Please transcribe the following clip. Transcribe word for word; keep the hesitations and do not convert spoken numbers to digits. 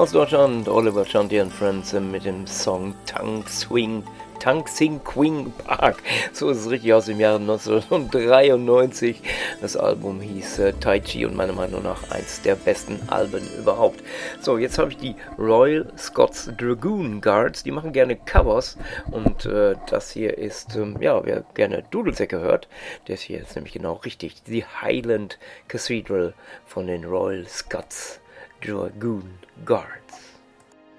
Aus Deutschland, Oliver Chanty and Friends mit dem Song Tang Swing, Tang Sing Quing Park. So ist es richtig, aus dem Jahre neunzehnhundertdreiundneunzig. Das Album hieß äh, Tai Chi und meiner Meinung nach eins der besten Alben überhaupt. So, jetzt habe ich die Royal Scots Dragoon Guards. Die machen gerne Covers und äh, das hier ist, ähm, ja, wer gerne Dudelsäcke hört, das hier ist nämlich genau richtig. Die Highland Cathedral von den Royal Scots Dragoon Guards.